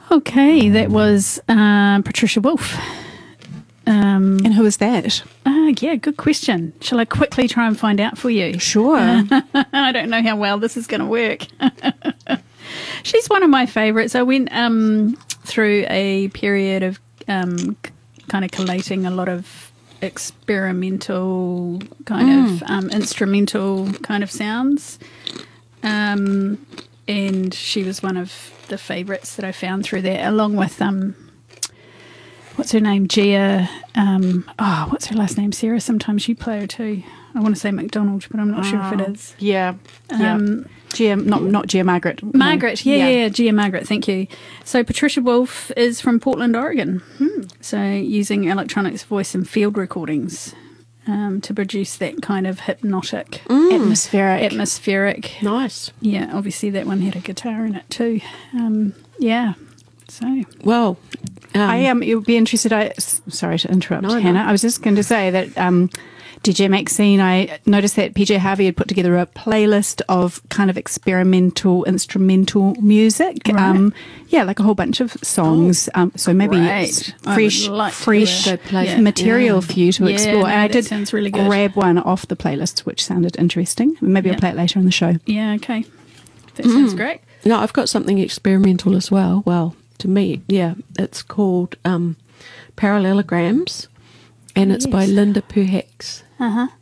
Okay, that was Patricia Wolf. And who is that? Yeah, good question. Shall I quickly try and find out for you? Sure. I don't know how well this is going to work. She's one of my favourites. I went through a period of kind of collating a lot of experimental kind of instrumental kind of sounds. And she was one of the favourites that I found through there, along with what's her name? Gia. What's her last name? Sarah. Sometimes you play her too. I want to say McDonald, but I'm not sure if it is. Yeah. Gia, not Gia Margaret. Margaret, yeah, Gia Margaret, thank you. So Patricia Wolf is from Portland, Oregon. So using electronics, voice and field recordings to produce that kind of hypnotic, atmospheric. Nice. Yeah, obviously that one had a guitar in it too. Yeah. So. Well, you'll be interested. Sorry to interrupt, Hannah. No. I was just going to say that DJ Maxine, I noticed that PJ Harvey had put together a playlist of kind of experimental instrumental music. Right. Like a whole bunch of songs. So maybe it's fresh material for you to explore. And I did sounds really good. grab one off the playlist, which sounded interesting. Maybe I'll play it later in the show. Yeah, okay. That sounds great. No, I've got something experimental as well. Well, to me, it's called Parallelograms, and it's by Linda Perhacs.